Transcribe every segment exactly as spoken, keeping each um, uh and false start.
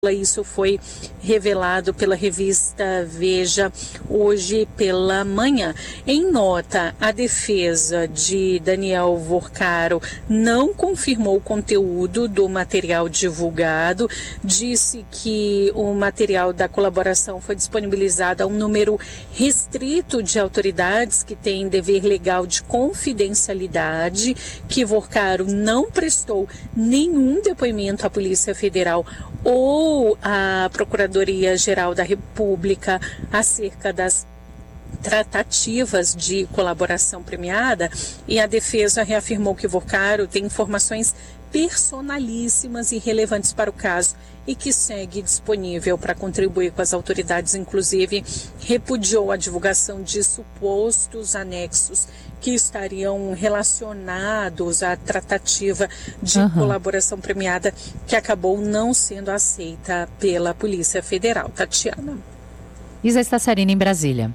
Isso foi revelado pela revista Veja hoje pela manhã. Em nota, a defesa de Daniel Vorcaro não confirmou o conteúdo do material divulgado, disse que o material da colaboração foi disponibilizado a um número restrito de autoridades que têm dever legal de confidencialidade, que Vorcaro não prestou nenhum depoimento à Polícia Federal ou à Procuradoria-Geral da República acerca das tratativas de colaboração premiada, e a defesa reafirmou que Vorcaro tem informações personalíssimas e relevantes para o caso e que segue disponível para contribuir com as autoridades. Inclusive, repudiou a divulgação de supostos anexos que estariam relacionados à tratativa de uhum. colaboração premiada, que acabou não sendo aceita pela Polícia Federal. Tatiana. Isa Estaciarina, em Brasília.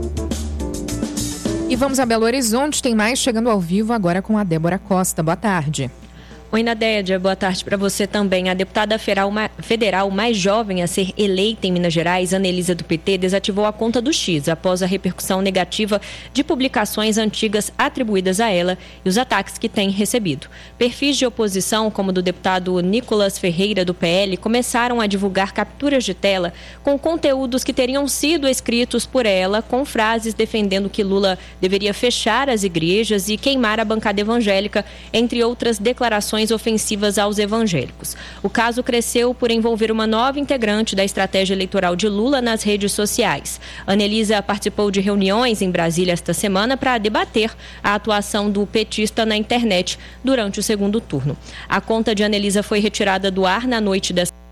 E vamos a Belo Horizonte, tem mais chegando ao vivo agora com a Débora Costa. Boa tarde. Oi, Nadédia, boa tarde para você também. A deputada federal mais jovem a ser eleita em Minas Gerais, Anelisa do P T, desativou a conta do X após a repercussão negativa de publicações antigas atribuídas a ela e os ataques que tem recebido. Perfis de oposição, como o do deputado Nicolas Ferreira, do P L, começaram a divulgar capturas de tela com conteúdos que teriam sido escritos por ela, com frases defendendo que Lula deveria fechar as igrejas e queimar a bancada evangélica, entre outras declarações ofensivas aos evangélicos. O caso cresceu por envolver uma nova integrante da estratégia eleitoral de Lula nas redes sociais. Anelisa participou de reuniões em Brasília esta semana para debater a atuação do petista na internet durante o segundo turno. A conta de Anelisa foi retirada do ar na noite desta